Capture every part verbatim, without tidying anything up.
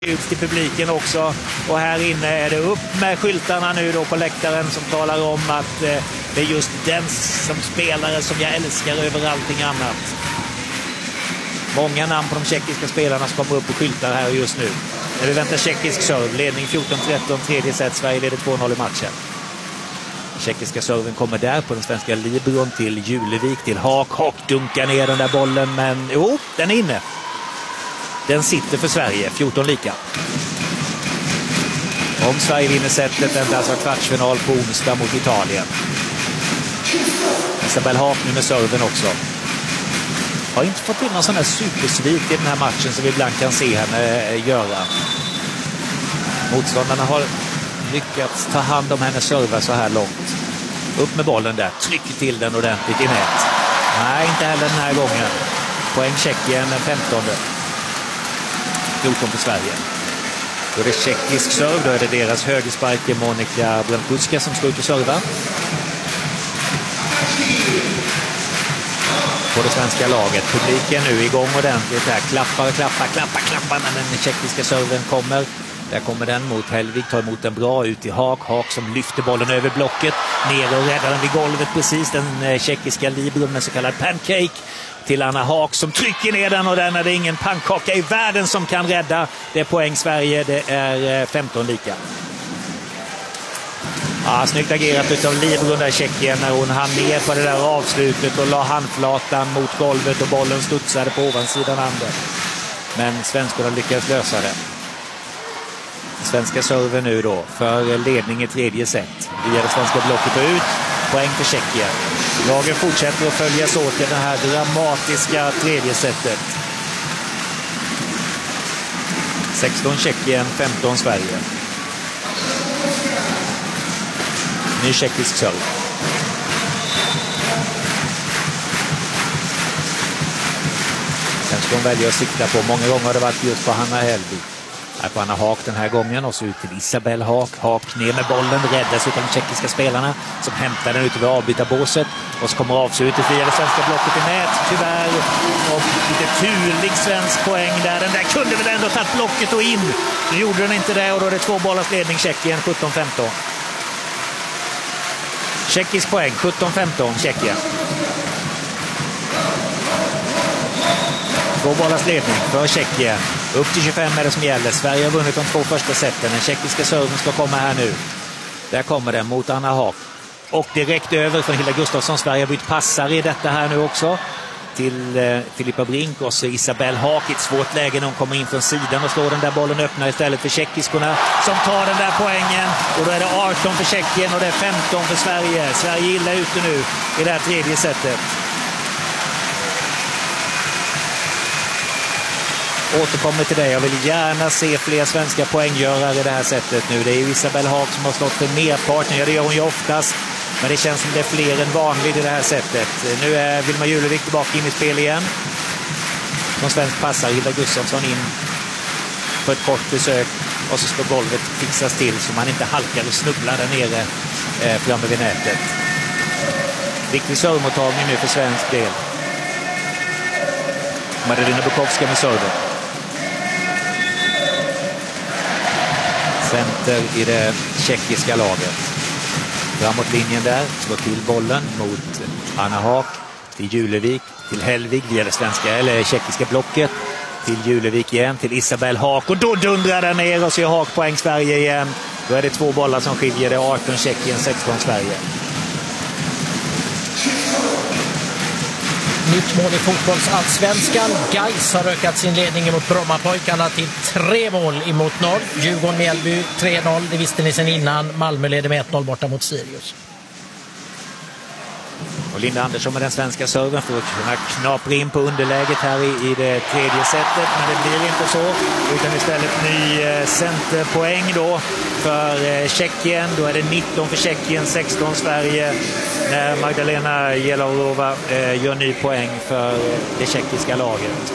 ut till publiken också, och här inne är det upp med skyltarna nu då på läktaren som talar om att eh, det är just den som spelare som jag älskar över allting annat. Många namn på de tjeckiska spelarna som kommer upp på skyltar här just nu. När vi väntar tjeckisk serve, ledning fjorton tretton, tredje set, Sverige leder två noll i matchen. Tjeckiska serven kommer där på den svenska libron till Julevik, till Haak. Haak dunkar ner den där bollen, men jo, den är inne. Den sitter för Sverige, fjorton lika. Om Sverige vinner setet väntar alltså kvartsfinal på onsdag mot Italien. Isabelle Haak nu med serven också. Har inte fått in någon sån här supersvit i den här matchen som vi ibland kan se henne göra. Motståndarna har lyckats ta hand om hennes server så här långt. Upp med bollen där, trycker till den ordentligt i nät. Nej, inte heller den här gången. Poäng Tjeckien den femtonde. fjorton för Sverige. Då är det tjeckisk serve, då är det deras högersparker Monika Brankuska som ska ut och serva. På det svenska laget. Publiken nu igång ordentligt här. Klappar, klappar, klappar, klappar när den tjeckiska serven kommer. Där kommer den mot Hellvig, tar emot den bra ut i Haak. Haak som lyfter bollen över blocket. Ner och räddar den vid golvet precis. Den tjeckiska libron med så kallad pancake. Till Anna Haak som trycker ner den, och den är det ingen pannkaka i världen som kan rädda. Det är poäng Sverige, det är femton lika. Ja, snyggt agerat utav libron där Tjeckien när hon hann ner på det där avslutet och la handflatan mot golvet och bollen studsade på ovansidan handen. Men svenskarna lyckades lösa det. Svenska server nu då för ledning i tredje set. Via det svenska blocket och ut. Poäng för Tjeckien. Lagen fortsätter att följas åt i det här dramatiska tredje setet. sexton Tjeckien, femton Sverige. Ny tjeckisk serve. Den ska hon välja att sikta på. Många gånger har det varit just på Hanna Hellvig. Här på Anna Haak den här gången, och så ut till Isabelle Haak. Haak ner med bollen, räddas av de tjeckiska spelarna som hämtar den ut över avbytarbåset, och så kommer avslutet via det svenska blocket i nät, tyvärr. Och lite turlig svensk poäng där. Den där kunde väl ändå tagit blocket och in. Nu gjorde den inte det, och då är det två bollars ledning Tjeckien, sjutton femton. Tjeckisk poäng, sjutton femton Tjeckien. Två bollars ledning för Tjeckien. Upp till tjugofem är det som gäller. Sverige har vunnit de två första seten. Den tjeckiska serven ska komma här nu. Där kommer den mot Anna Haak. Och direkt över från Hilda Gustafsson. Sverige har bytt passare i detta här nu också. Till eh, Filippa Brink, och så Isabelle Haak i ett svårt läge när hon kommer in från sidan och slår den där bollen öppna istället för tjeckiskorna som tar den där poängen. Och då är det arton för Tjeckien och det är femton för Sverige. Sverige är illa ute nu i det här tredje setet. Återkommer till det. Jag vill gärna se fler svenska poänggörare i det här sättet nu. Det är ju Isabelle Haak som har slått för merparten. Ja, det gör hon ju oftast. Men det känns som det är fler än vanligt i det här sättet. Nu är Vilma Julevik tillbaka in i spel igen. Som svensk passar Hilda Gustafsson in på ett kort besök. Och så ska golvet fixas till så man inte halkar och snubblar där nere eh, framme vid nätet. Viktig servemottagning nu för svensk del. Marina Bukowska med serven. Center i det tjeckiska laget. Framåt linjen där, slår till bollen mot Anna Haak, till Julevik, till Hellvig via det svenska eller tjeckiska blocket, till Julevik igen, till Isabelle Haak, och då dundrar den ner och så är Haak poäng Sverige igen. Då är det två bollar som skiljer, det är arton Tjeckien, sexton Sverige. Nytt mål i fotbollsallsvenskan. Gais har ökat sin ledning mot Brommapojkarna till tre mål emot noll. Djurgården-Mjällby tre noll, det visste ni sedan innan. Malmö leder med ett noll borta mot Sirius. Och Linda Andersson med den svenska serven för att kunna knapra in på underläget här i, i det tredje setet. Men det blir inte så, utan istället ny eh, centerpoäng då för eh, Tjeckien. Då är det nitton för Tjeckien, sexton Sverige. När Magdalena Jelarova eh, gör ny poäng för eh, det tjeckiska laget.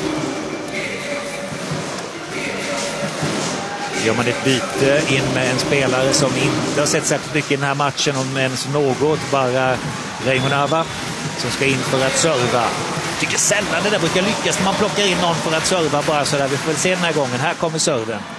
Gör man ett byte in med en spelare som inte har sett särskilt mycket i den här matchen, om ens något, bara Reimonava som ska in för att serva. Jag tycker sällan det där brukar lyckas när man plockar in någon för att serva bara så där. Vi får väl se den här gången. Här kommer serven.